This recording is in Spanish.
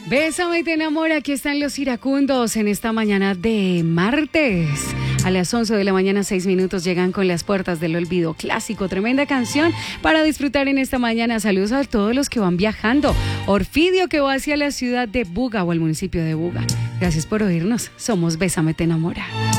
Bésame y te enamora, aquí están los iracundos en esta mañana de martes. A las 11 de la mañana, 6 minutos, llegan con Las Puertas del Olvido. Clásico, tremenda canción para disfrutar en esta mañana. Saludos a todos los que van viajando. Orfidio, que va hacia la ciudad de Buga o el municipio de Buga. Gracias por oírnos. Somos Bésame te enamora.